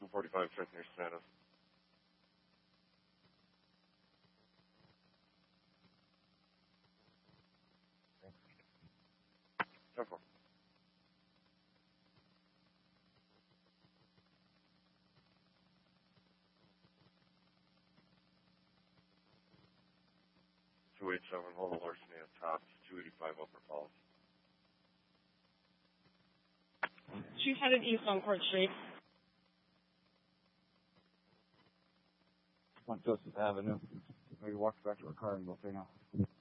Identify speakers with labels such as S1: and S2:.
S1: 245 check near status. Careful. .287, hold the larceny at top, 285 upper falls.
S2: She's headed east on Court Street.
S3: On Joseph Avenue. Maybe walk back to her car and go pay now.